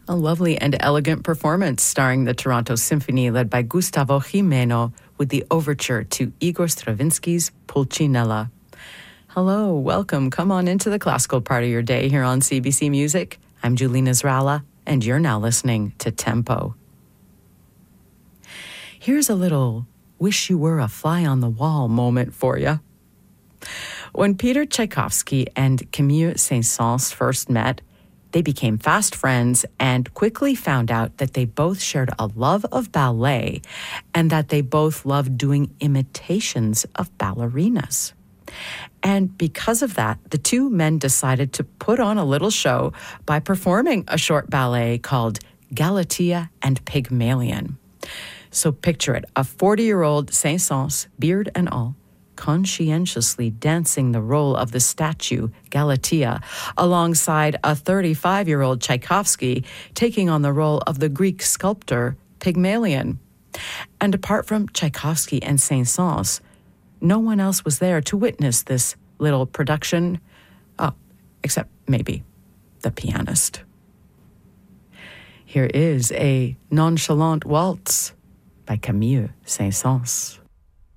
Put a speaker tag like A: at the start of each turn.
A: A lovely and elegant performance starring the Toronto Symphony led by Gustavo Gimeno with the overture to Igor Stravinsky's Pulcinella. Hello, welcome. Come on into the classical part of your day here on CBC Music. I'm Julie Nasrallah, and you're now listening to Tempo. Here's a little wish you were a fly on the wall moment for you. When Peter Tchaikovsky and Camille Saint-Saëns first met, they became fast friends and quickly found out that they both shared a love of ballet and that they both loved doing imitations of ballerinas. And because of that, the two men decided to put on a little show by performing a short ballet called Galatea and Pygmalion. So picture it, a 40-year-old Saint-Saëns, beard and all, conscientiously dancing the role of the statue Galatea alongside a 35-year-old Tchaikovsky taking on the role of the Greek sculptor Pygmalion. And apart from Tchaikovsky and Saint-Saëns, no one else was there to witness this little production, except maybe the pianist. Here is a nonchalant waltz by Camille Saint-Saëns.